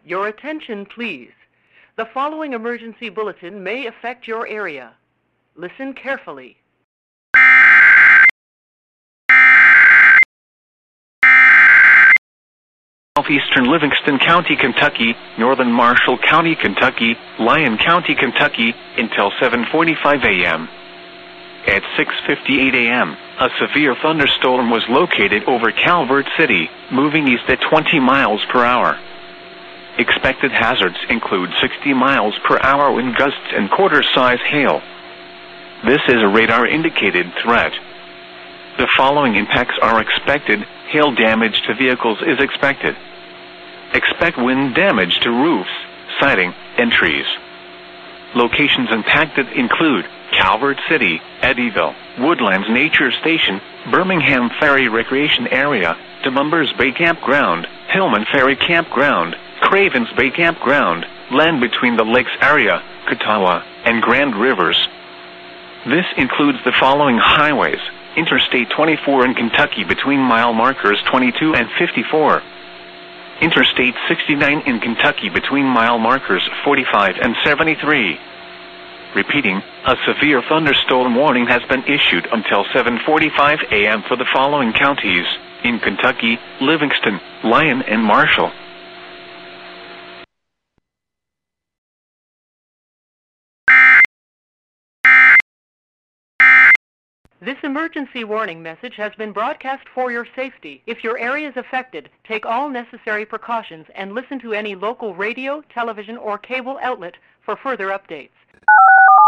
Your attention, please. The following emergency bulletin may affect your area. Listen carefully. Southeastern Livingston County, Kentucky, Northern Marshall County, Kentucky, Lyon County, Kentucky, until 7:45 a.m. At 6:58 a.m., a severe thunderstorm was located over Calvert City, moving east at 20 miles per hour. Expected hazards include 60 miles per hour wind gusts and quarter-size hail. This is a radar-indicated threat. The following impacts are expected. Hail damage to vehicles is expected. Expect wind damage to roofs, siding, and trees. Locations impacted include Calvert City, Eddyville, Woodlands Nature Station, Birmingham Ferry Recreation Area, DeMumbers Bay Campground, Hillman Ferry Campground, Cravens Bay Campground, land between the lakes area, Catawba, and Grand Rivers. This includes the following highways: Interstate 24 in Kentucky between mile markers 22 and 54. Interstate 69 in Kentucky between mile markers 45 and 73. Repeating, a severe thunderstorm warning has been issued until 7:45 a.m. for the following counties in Kentucky: Livingston, Lyon, and Marshall. This emergency warning message has been broadcast for your safety. If your area is affected, take all necessary precautions and listen to any local radio, television, or cable outlet for further updates.